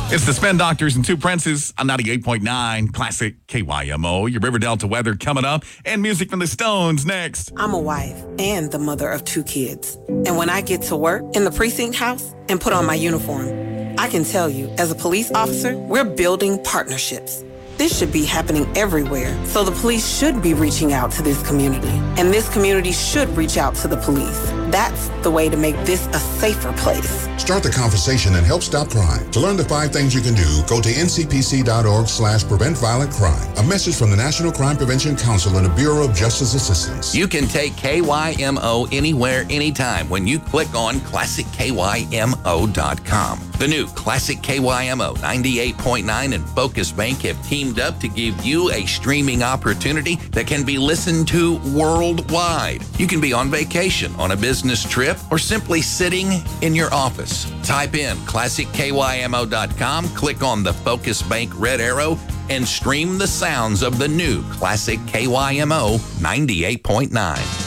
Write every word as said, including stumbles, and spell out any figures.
It's the Spin Doctors and Two Princes on ninety-eight point nine Classic K Y M O. Your River Delta weather coming up and music from the Stones next. I'm a wife and the mother of two kids. And when I get to work in the precinct house and put on my uniform, I can tell you, as a police officer, we're building partnerships. This should be happening everywhere, so the police should be reaching out to this community, and this community should reach out to the police. That's the way to make this a safer place. Start the conversation and help stop crime. To learn the five things you can do, go to N C P C dot org slash prevent violent crime. A message from the National Crime Prevention Council and the Bureau of Justice Assistance. You can take K Y M O anywhere, anytime when you click on classic K Y M O dot com. The new Classic K Y M O ninety-eight point nine and Focus Bank have teamed up to give you a streaming opportunity that can be listened to worldwide. You can be on vacation, on a business trip, or simply sitting in your office. Type in classic K Y M O dot com, click on the Focus Bank red arrow, and stream the sounds of the new Classic K Y M O ninety-eight point nine.